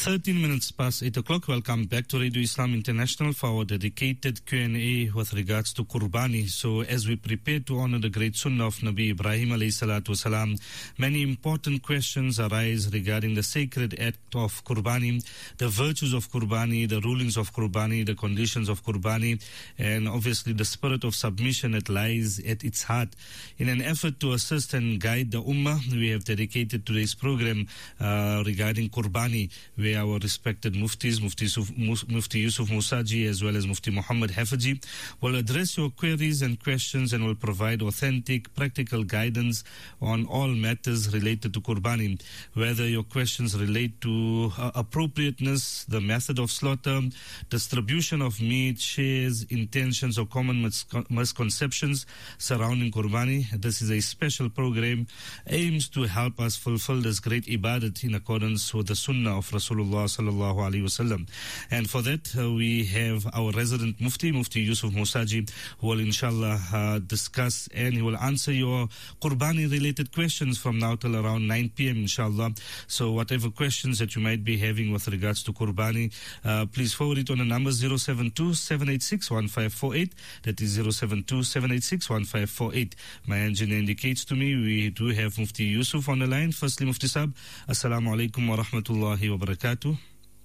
13 minutes past 8 o'clock. Welcome back to Radio Islam International for our dedicated Q&A with regards to Qurbani. So as we prepare to honor the great Sunnah of Nabi Ibrahim alayhi salatu wasalam, many important questions arise regarding the sacred act of Qurbani, the virtues of Qurbani, the rulings of Qurbani, the conditions of Qurbani, and obviously the spirit of submission that lies at its heart. In an effort to assist and guide the Ummah, we have dedicated today's program regarding Qurbani, where our respected muftis, Mufti Yusuf Musaji as well as Mufti Muhammad Hafizi, will address your queries and questions and will provide authentic, practical guidance on all matters related to Qurbani, whether your questions relate to appropriateness, the method of slaughter, distribution of meat, shares, intentions or common misconceptions surrounding Qurbani. This is a special program aims to help us fulfill this great ibadat in accordance with the Sunnah of Rasulullah sallallahu alaihi wasallam. And for that, we have our resident Mufti, Mufti Yusuf Musaji, who will inshallah discuss and he will answer your Qurbani related questions from now till around 9 p.m. inshallah. So whatever questions that you might be having with regards to Qurbani, please forward it on the number 072-786-1548. That is 072-786-1548. My engineer indicates to me we do have Mufti Yusuf on the line. Firstly, Mufti Sahib, Assalamu alaikum wa rahmatullahi wa barakatuh.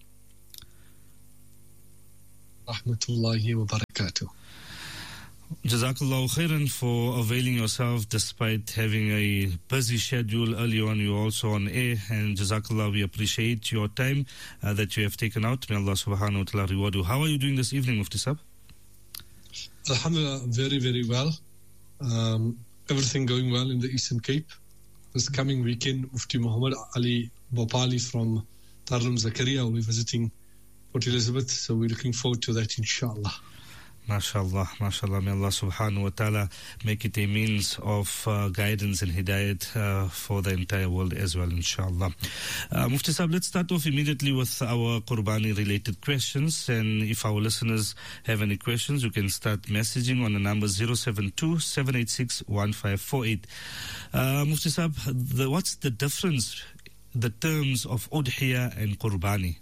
Rahmatullahi wa barakatuh. Jazakallahu khairan for availing yourself despite having a busy schedule. Early on, you're also on air, and Jazakallah, we appreciate your time that you have taken out. May Allah subhanahu wa ta'ala reward you. How are you doing this evening, Mufti Sahib? Alhamdulillah, very, very well. Everything going well in the Eastern Cape. This coming weekend, Mufti Muhammad Ali Bhopali from Darul Zakaria will be visiting Port Elizabeth, so we're looking forward to that, inshallah. MashaAllah, MashaAllah. May Allah subhanahu wa ta'ala make it a means of guidance and hidayat for the entire world as well, inshallah. Mufti Sahib, let's start off immediately with our Qurbani related questions. And if our listeners have any questions, you can start messaging on the number 072-786-1548. Mufti Sahib, what's the difference, the terms of Udhiyah and Qurbani?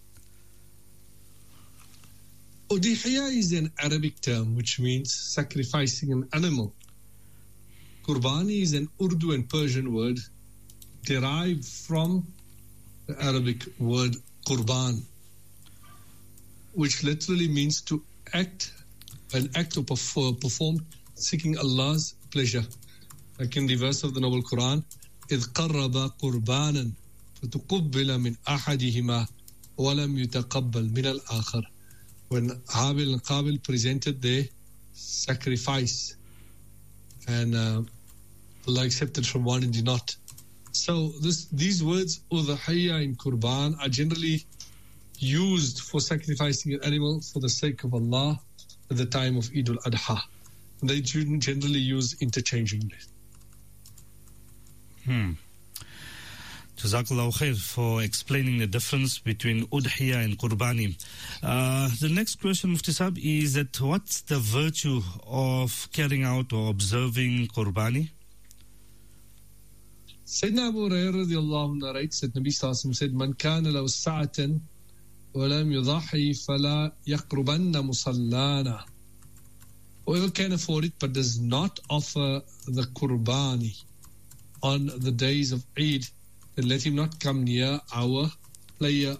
Udhiyah is an Arabic term which means sacrificing an animal. Qurbani is an Urdu and Persian word derived from the Arabic word Qurban, which literally means to act, an act of performed seeking Allah's pleasure. Like in the verse of the Noble Quran, إِذْ قَرَّبَ قُرْبَانًا فَتُقُبِّلَ مِنْ أَحَدِهِمَا وَلَمْ يُتَقَبَّلْ مِنَ الْآخَرِ. When Habil and Qabil presented their sacrifice and Allah accepted from one and did not. So these words, Udhiyah and Qurban, are generally used for sacrificing an animal for the sake of Allah at the time of Eid al-Adha. They generally use interchangeably. Jazakallahu khair for explaining the difference between Udhiyah and Qurbani. The next question, Mufti Sahib, is that what's the virtue of carrying out or observing Qurbani? Sayyidina Abu Hurairah radiallahu anhu narrates that Nabi Sallallahu Alaihi Wasallam said, Man kana law sa'atan wa lam yudahi fala yaqrubanna musallana. Whoever can afford it but does not offer the Qurbani on the days of Eid, then let him not come near our prayer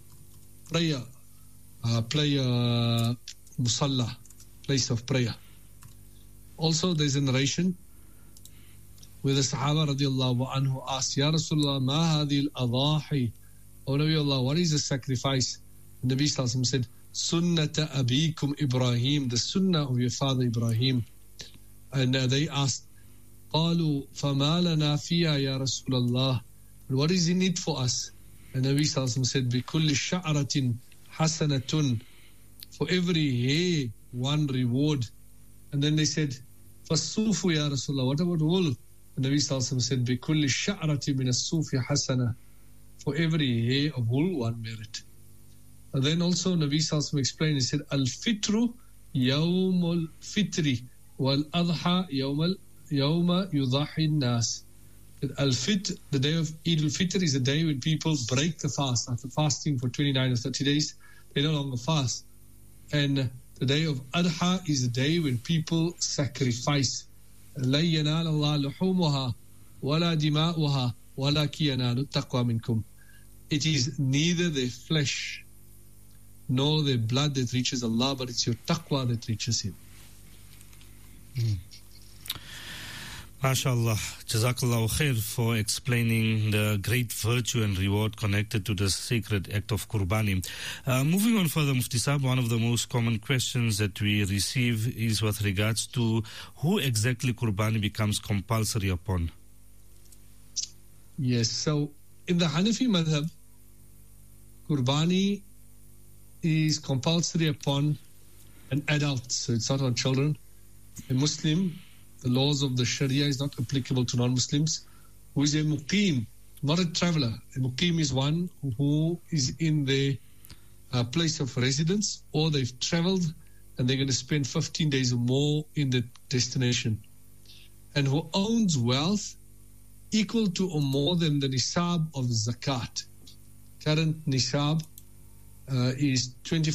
musalla, place of prayer. Also, there's a narration where the Sahaba radiallahu anhu asked, Ya Rasulullah, ma hadhi al-adahi? O Nabi Allah, what is the sacrifice? The Nabi Sallallahu Alaihi Wasallam said, Sunnata abikum Ibrahim, the sunnah of your father Ibrahim. And they asked, قالوا فما لنا فيها يا رسول الله? What is in it for us? And Nabi Sallallahu Alaihi Wasallam said, بكل شعرة حسنة, for every hair one reward. And then they said, فالصوف يا رسول الله, what about wool? And Nabi Sallallahu Alaihi Wasallam said, بكل شعرة من الصوف حسنة, for every hair of wool one merit. And then also Nabi Sallallahu Alaihi Wasallam explained, he said, الفطر يوم الفطر والأضحى يوم يضحي الناس. that Al-Fitr, the day of Eid al-Fitr, is a day when people break the fast. After fasting for 29 or 30 days, they no longer fast. And the day of Adha is the day when people sacrifice. لَن يَنَالَ اللَّهُ لُحُومُهَا وَلَا دِمَاؤُهَا وَلَكِنْ يَنَالُ التَّقْوَى مِنْكُمْ. It is neither their flesh nor their blood that reaches Allah, but it's your taqwa that reaches Him. MashaAllah, Jazakallah khair for explaining the great virtue and reward connected to the sacred act of Qurbani. Moving on further, Mufti Sahib, one of the most common questions that we receive is with regards to who exactly Qurbani becomes compulsory upon. Yes, so in the Hanafi madhab, Qurbani is compulsory upon an adult, so it's not on children. A Muslim, the laws of the Sharia is not applicable to non-Muslims, who is a muqim, not a traveler. A muqim is one who is in their place of residence, or they've traveled and they're going to spend 15 days or more in the destination, and who owns wealth equal to or more than the nisab of zakat. Current nisab is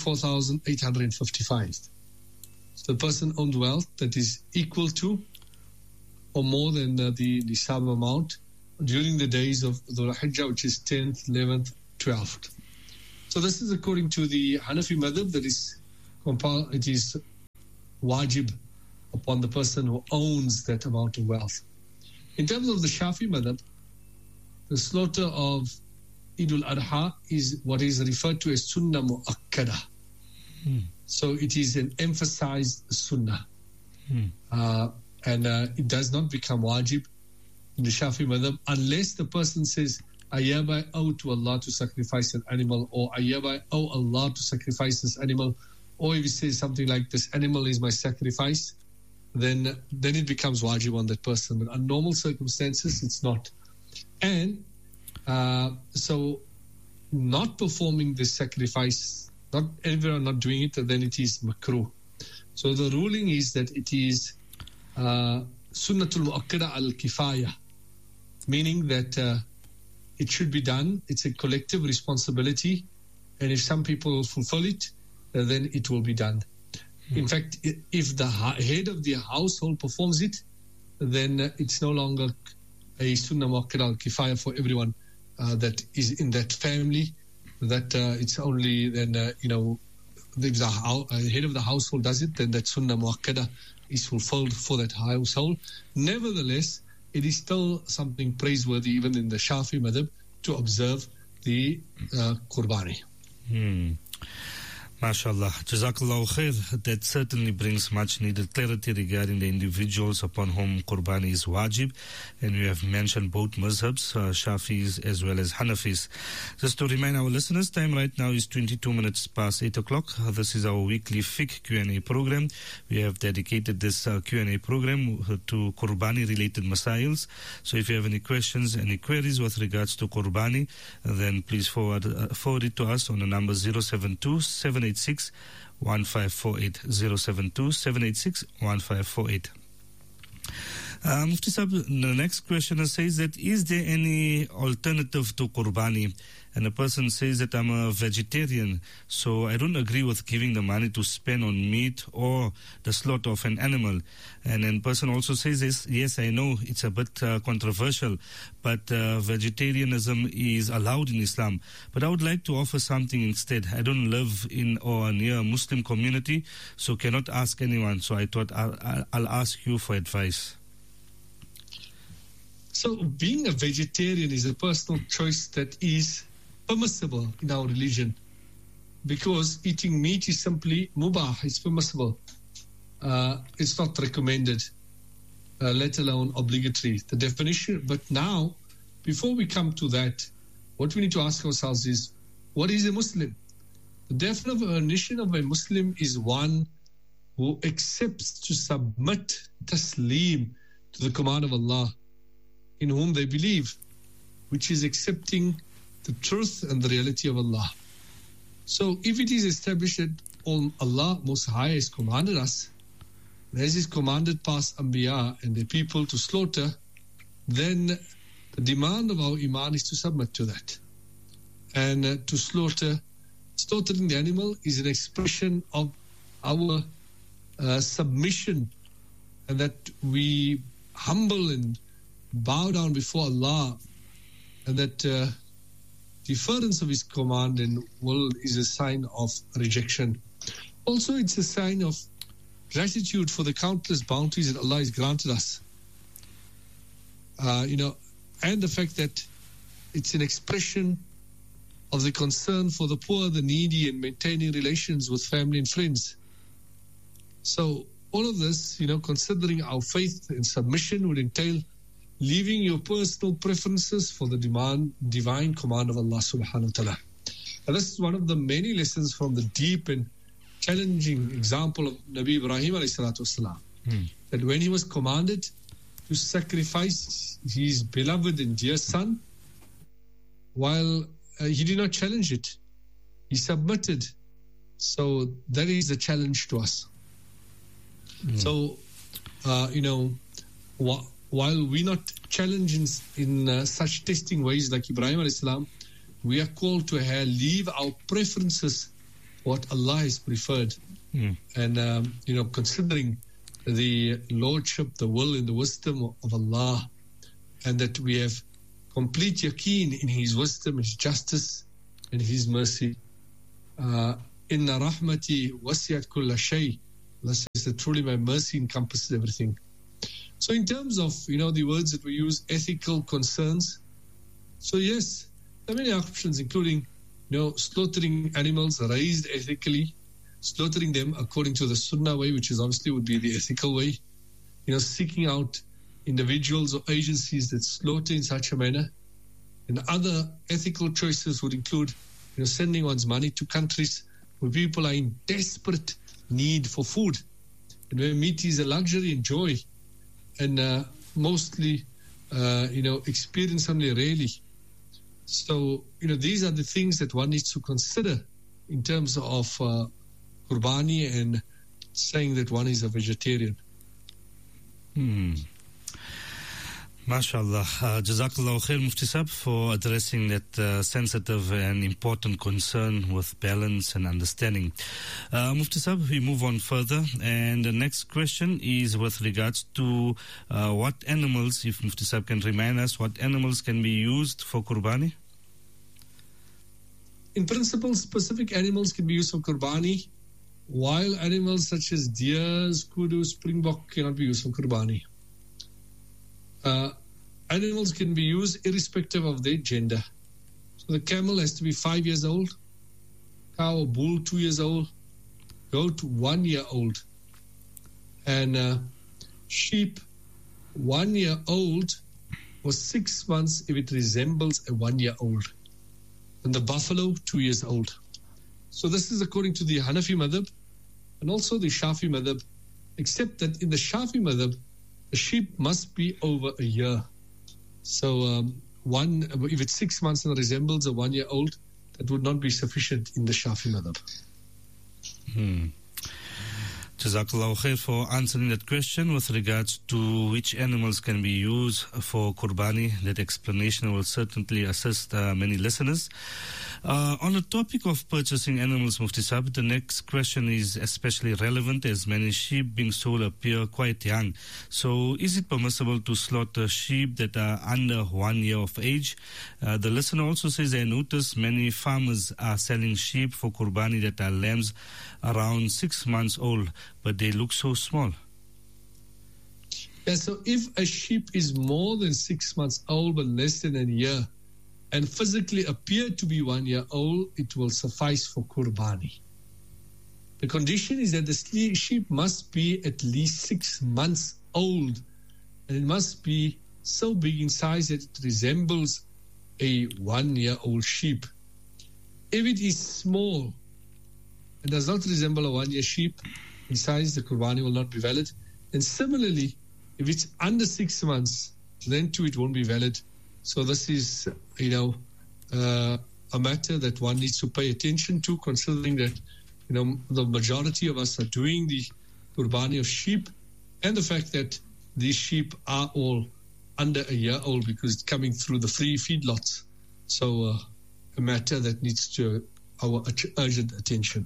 24,855. So the person owns wealth that is equal to or more than the nisab amount during the days of Dhul Hijjah, which is 10th, 11th, 12th. So this is according to the Hanafi madhab, that is it is wajib upon the person who owns that amount of wealth. In terms of the Shafi madhab, the slaughter of Eid al-Adha is what is referred to as sunnah mu'akkada. So it is an emphasized sunnah. And it does not become wajib in the Shafi madhab unless the person says, I hereby owe to Allah to sacrifice an animal, or I hereby owe Allah to sacrifice this animal, or if he says something like, this animal is my sacrifice, then it becomes wajib on that person. But under normal circumstances, it's not. And so not performing this sacrifice, not everyone not doing it, then it is makruh. So the ruling is that it is sunnatul mu'akkada al-kifaya, meaning that it should be done. It's a collective responsibility, and if some people fulfill it, then it will be done. In fact, if the head of the household performs it, then it's no longer a sunnah mu'akkada al-kifaya for everyone that is in that family. That it's only then if the head of the household does it, then that sunnah mu'akkada is fulfilled for that household. Nevertheless, it is still something praiseworthy, even in the Shafi madhab, to observe the Qurbani. MashaAllah. Jazakallah khair. That certainly brings much needed clarity regarding the individuals upon whom Qurbani is wajib. And we have mentioned both mazhabs, Shafis as well as Hanafis. Just to remind our listeners, time right now is 22 minutes past 8 o'clock. This is our weekly fiqh Q&A program. We have dedicated this Q&A program to Qurbani related masails. So if you have any questions, any queries with regards to Qurbani, then please forward it to us on the number 072-786-1548, 072-786-1548. Mufti Sahib, the next questioner says that, is there any alternative to Qurbani? And a person says that I'm a vegetarian, so I don't agree with giving the money to spend on meat or the slaughter of an animal. And then person also says this, yes, I know it's a bit controversial, but vegetarianism is allowed in Islam. But I would like to offer something instead. I don't live in or near a Muslim community, so cannot ask anyone. So I thought I'll ask you for advice. So being a vegetarian is a personal choice that is permissible in our religion, because eating meat is simply mubah, it's permissible. It's not recommended, let alone obligatory, the definition. But now, before we come to that, what we need to ask ourselves is, what is a Muslim? The definition of a Muslim is one who accepts to submit taslim to the command of Allah, in whom they believe, which is accepting the truth and the reality of Allah. So if it is established that Allah Most High has commanded us, as He's commanded past Anbiya and the people to slaughter, then the demand of our iman is to submit to that. And to slaughtering the animal is an expression of our submission, and that we humble and bow down before Allah, and that deference of His command and will is a sign of rejection. Also, it's a sign of gratitude for the countless bounties that Allah has granted us. And the fact that it's an expression of the concern for the poor, the needy, and maintaining relations with family and friends. So all of this, considering our faith and submission would entail leaving your personal preferences for the divine command of Allah subhanahu wa ta'ala. And this is one of the many lessons from the deep and challenging example of Nabi Ibrahim alayhi salatu wasalam. That when he was commanded to sacrifice his beloved and dear son, while he did not challenge it, he submitted. So that is a challenge to us. So, while we're not challenged in such testing ways like Ibrahim alayhi salam, we are called to leave our preferences what Allah has preferred. And, considering the lordship, the will and the wisdom of Allah, and that we have complete yaqeen in His wisdom, His justice and His mercy. Inna rahmati wasi'at kulla shay. Allah says that truly my mercy encompasses everything. So in terms of, the words that we use, ethical concerns. So yes, there are many options, including, slaughtering animals raised ethically, slaughtering them according to the sunnah way, which is obviously would be the ethical way, seeking out individuals or agencies that slaughter in such a manner. And other ethical choices would include, sending one's money to countries where people are in desperate need for food, and where meat is a luxury and joy, and mostly, experienced only rarely. So, these are the things that one needs to consider in terms of Qurbani and saying that one is a vegetarian. MashaAllah. Jazakallah khair, Mufti Sahib, for addressing that sensitive and important concern with balance and understanding. Mufti Sahib, we move on further, and the next question is with regards to what animals, if Mufti Sahib can remind us, what animals can be used for Qurbani? In principle, specific animals can be used for Qurbani. Wild animals such as deers, kudu, springbok cannot be used for Qurbani. Animals can be used irrespective of their gender. So the camel has to be 5 years old, cow or bull 2 years old, goat 1 year old, and sheep 1 year old or 6 months if it resembles a 1 year old, and the buffalo 2 years old. So this is according to the Hanafi madhab and also the Shafi madhab, except that in the Shafi madhab, the sheep must be over a year. So if it's 6 months and resembles a 1 year old, that would not be sufficient in the Shafi madhab. Jazakallah khair for answering that question with regards to which animals can be used for Qurbani. That explanation will certainly assist many listeners. On the topic of purchasing animals, Mufti Sahib, the next question is especially relevant as many sheep being sold appear quite young. So is it permissible to slaughter sheep that are under 1 year of age? The listener also says, I notice many farmers are selling sheep for Qurbani that are lambs around 6 months old, but they look so small. Yeah, so if a sheep is more than 6 months old but less than a year, and physically appear to be 1 year old, it will suffice for Qurbani. The condition is that the sheep must be at least 6 months old, and it must be so big in size that it resembles a 1 year old sheep. If it is small and does not resemble a 1 year sheep in size, the Qurbani will not be valid. And similarly, if it's under 6 months, then too it won't be valid. So this is, a matter that one needs to pay attention to, considering that, the majority of us are doing the Qurbani of sheep, and the fact that these sheep are all under a year old because it's coming through the free feedlots. So a matter that needs our urgent attention.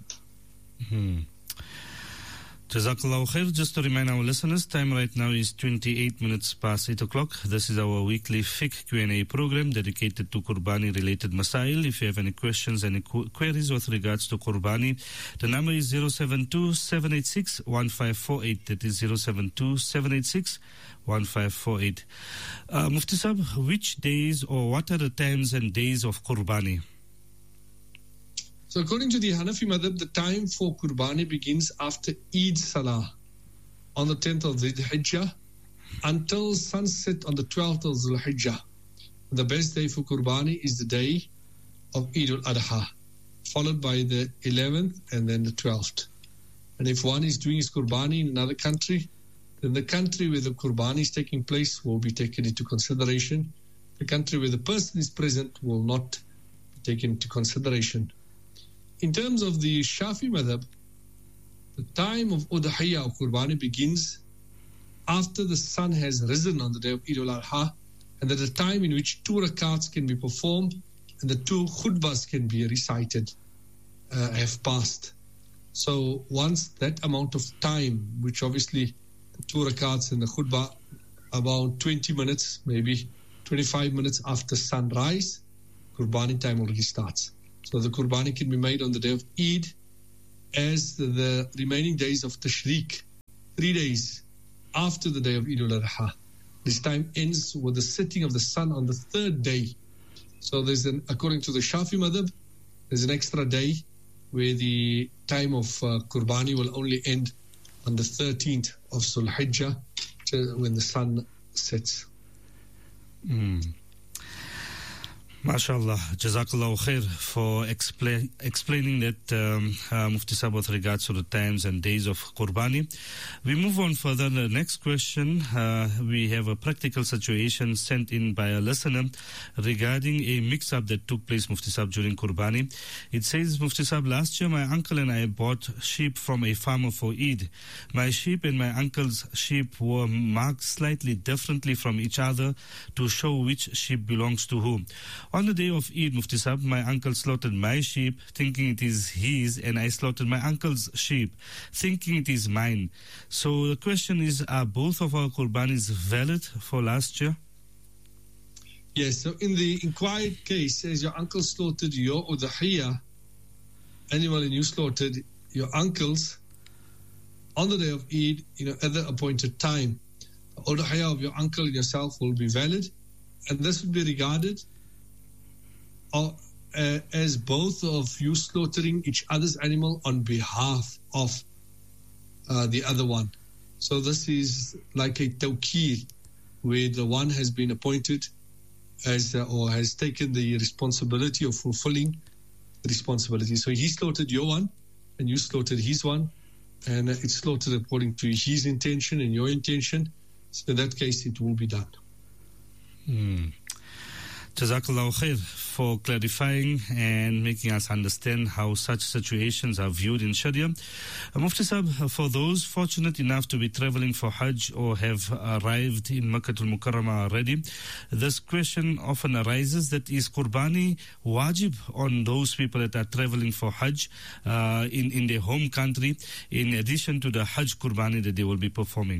Jazakallah khair. Just to remind our listeners, time right now is 28 minutes past 8 o'clock. This is our weekly fiqh Q&A program dedicated to Qurbani-related masail. If you have any questions, any queries with regards to Qurbani, the number is 072-786-1548. That is 072-786-1548. Mufti Sahib, which days or what are the times and days of Qurbani? So according to the Hanafi madhab, the time for Qurbani begins after Eid Salah on the 10th of Dhul Hijjah until sunset on the 12th of Dhul Hijjah. The best day for Qurbani is the day of Eid al-Adha, followed by the 11th and then the 12th. And if one is doing his Qurbani in another country, then the country where the Qurbani is taking place will be taken into consideration. The country where the person is present will not be taken into consideration. In terms of the Shafi madhab, the time of Udhiyah or Qurbani begins after the sun has risen on the day of Eid al-Adha, and at the time in which 2 rakats can be performed and the 2 khutbahs can be recited have passed. So once that amount of time, which obviously the 2 rakats and the khutbah, about 20 minutes, maybe 25 minutes after sunrise, Qurbani time already starts. So the Qurbani can be made on the day of Eid as the remaining days of Tashriq, 3 days after the day of Eid al-Adha. This time ends with the setting of the sun on the 3rd day. So according to the Shafi madhab, there's an extra day where the time of Qurbani will only end on the 13th of Dhul Hijjah when the sun sets. MashaAllah, Jazakallah khair for explaining that, Mufti Sahib, with regards to the times and days of Qurbani. We move on further. The next question, we have a practical situation sent in by a listener regarding a mix-up that took place, Mufti Sahib, during Qurbani. It says, Mufti Sahib, last year my uncle and I bought sheep from a farmer for Eid. My sheep and my uncle's sheep were marked slightly differently from each other to show which sheep belongs to whom. On the day of Eid, Mufti Sahib, my uncle slaughtered my sheep, thinking it is his, and I slaughtered my uncle's sheep, thinking it is mine. So the question is, are both of our Qurbanis valid for last year? Yes, so in the inquired case, as your uncle slaughtered your udhiyah animal and you slaughtered your uncle's on the day of Eid, at the appointed time, the udhiyah of your uncle and yourself will be valid, and this would be regarded as both of you slaughtering each other's animal on behalf of the other one. So this is like a tawqir, where the one has been appointed as or has taken the responsibility of fulfilling the responsibility. So he slaughtered your one and you slaughtered his one, and it's slaughtered according to his intention and your intention. So in that case, it will be done. Jazakallah khair for clarifying and making us understand how such situations are viewed in Sharia. Mufti Sahib, for those fortunate enough to be traveling for Hajj or have arrived in Makkah al-Mukarramah already, this question often arises, that is Qurbani wajib on those people that are traveling for Hajj in their home country, in addition to the Hajj Qurbani that they will be performing?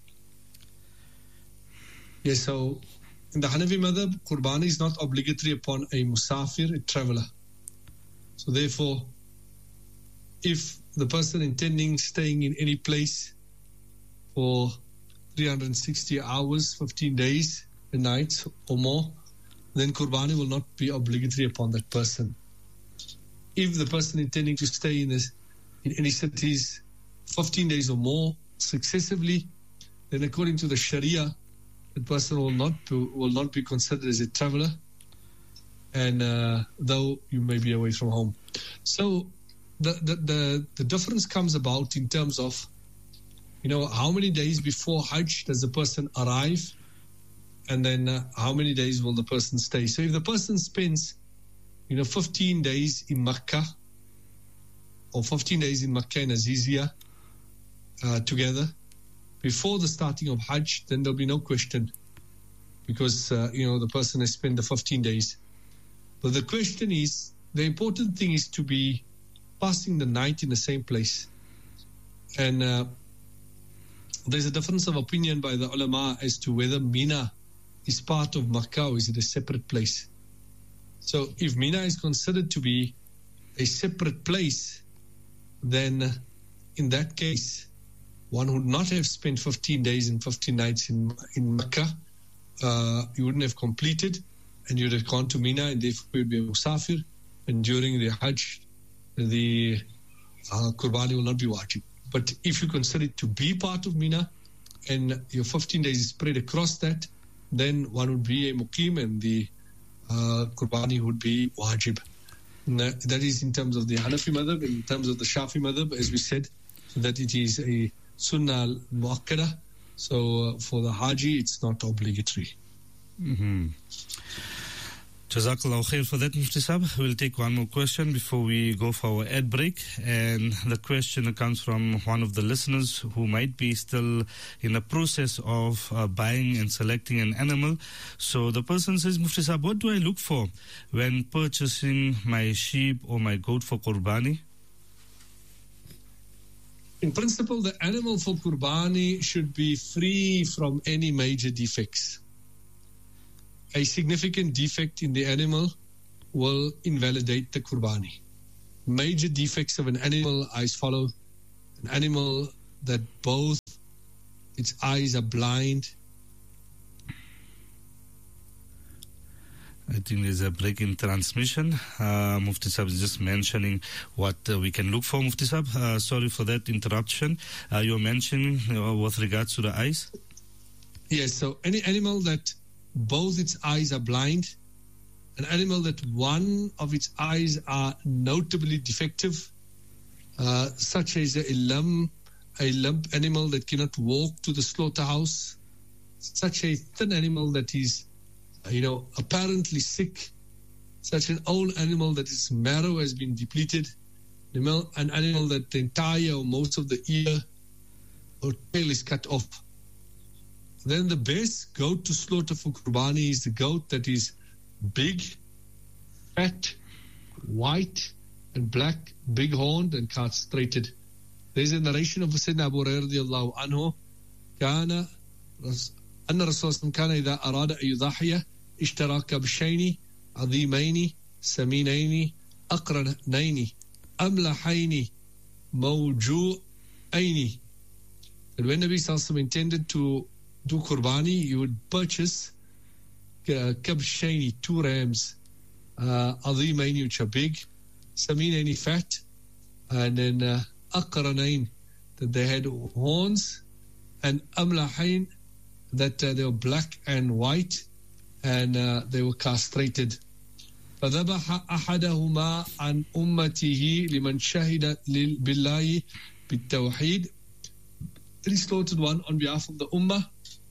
Yes, so in the Hanafi madhab, Qurbani is not obligatory upon a musafir, a traveler. So therefore, if the person intending staying in any place for 360 hours, 15 days and nights or more, then Qurbani will not be obligatory upon that person. If the person intending to stay in any cities 15 days or more successively, then according to the Sharia, the person will not be considered as a traveler, and though you may be away from home. So the difference comes about in terms of, how many days before Hajj does the person arrive, and then how many days will the person stay. So if the person spends 15 days in Makkah or 15 days in Makkah and Azizia together before the starting of Hajj, then there'll be no question because, the person has spent the 15 days. But the question is, the important thing is to be passing the night in the same place. And there's a difference of opinion by the ulama as to whether Mina is part of Makkah or is it a separate place. So if Mina is considered to be a separate place, then in that case, one would not have spent 15 days and 15 nights in Makkah. You wouldn't have completed, and you would have gone to Mina, and therefore you would be a musafir. And during the Hajj, the Qurbani will not be wajib. But if you consider it to be part of Mina, and your 15 days is spread across that, then one would be a muqim, and the Qurbani would be wajib. And that is in terms of the Hanafi madhab. In terms of the Shafi madhab, as we said, that it is a sunnah muakkada. So for the Haji, it's not obligatory. Mm-hmm. Jazakallah khair for that, Mufti Sahib. We'll take one more question before we go for our ad break. And the question comes from one of the listeners who might be still in the process of buying and selecting an animal. So the person says, Mufti Sahib, what do I look for when purchasing my sheep or my goat for Qurbani? In principle, the animal for Qurbani should be free from any major defects. A significant defect in the animal will invalidate the Qurbani. Major defects of an animal are as follows: an animal that both its eyes are blind. I think there's a break in transmission. Mufti Sahib is just mentioning what we can look for. Mufti Sahib, sorry for that interruption. You're mentioning with regards to the eyes? Yes, so any animal that both its eyes are blind, an animal that one of its eyes are notably defective, such as a lump animal that cannot walk to the slaughterhouse, such a thin animal that is, apparently sick, such an old animal that its marrow has been depleted, an animal that the entire or most of the ear or tail is cut off. Then the best goat to slaughter for Qurbani is the goat that is big, fat, white, and black, big-horned, and castrated. There's a narration of Sayyidina Abu Hurairah radiallahu anhu, أن الرسول صلى الله عليه وسلم كان إذا أراد أن يضحي اشترى كبشين عظيمين سمينين أقرنين أملحين موجوعين. And when Nabi Sallallahu Alaihi Wasallam intended to do Qurbani, you would purchase kabshaini, 2 rams, azimaini, which are big, saminaini, fat, and then aqranain, that they had horns, and amlahain, that they were black and white, and they were castrated. فذبح أحدهما عن أمته لمن شهد بالله بالتوحيد. He slaughtered one on behalf of the Ummah,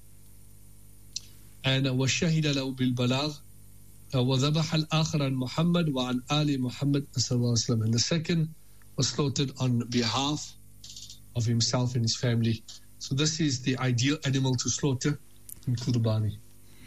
and وشهد له بالبلاغ وذبح الآخر عن محمد وعن آل محمد صلى الله عليه وسلم. And the second was slaughtered on behalf of himself and his family. So this is the ideal animal to slaughter in Qurbani.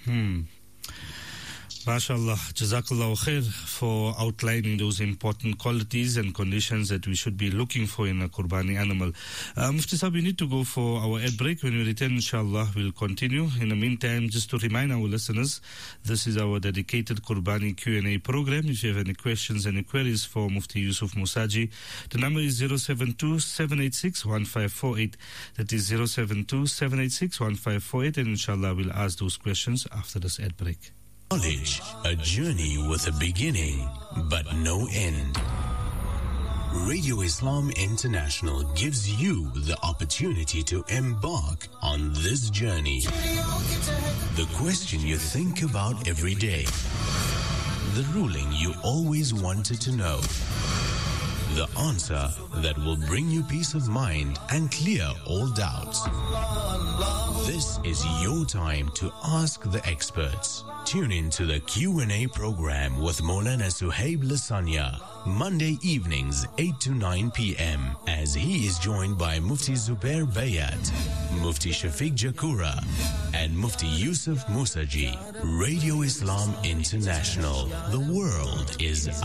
MashaAllah, Jazakallah khair for outlining those important qualities and conditions that we should be looking for in a Qurbani animal. Mufti Sahib, we need to go for our ad break. When we return, inshallah, we'll continue. In the meantime, just to remind our listeners, this is our dedicated Qurbani Q&A program. If you have any questions and queries for Mufti Yusuf Musaji, the number is 072-786-1548. That is 072-786-1548, and inshallah, we'll ask those questions after this ad break. Knowledge, a journey with a beginning but no end. Radio Islam International gives you the opportunity to embark on this journey. The question you think about every day. The ruling you always wanted to know. The answer that will bring you peace of mind and clear all doubts. This is your time to ask the experts. Tune in to the Q&A program with Maulana Suhaib Lasanya, Monday evenings 8 to 9 p.m. as he is joined by Mufti Zubair Bayat, Mufti Shafiq Jakura and Mufti Yusuf Musaji. Radio Islam International. The world is